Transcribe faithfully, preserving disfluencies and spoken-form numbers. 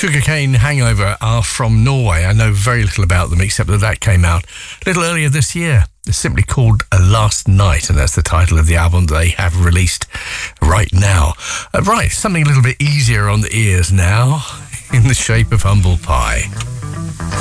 Sugarcane Hangover are from Norway. I know very little about them except that that came out a little earlier this year. It's simply called A Last Night, and that's the title of the album they have released right now. Uh, right, something a little bit easier on the ears now, in the shape of Humble Pie.